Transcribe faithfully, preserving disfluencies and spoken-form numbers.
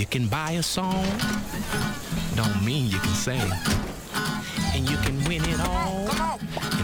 You can buy a song, don't mean you can sing. And you can win it all,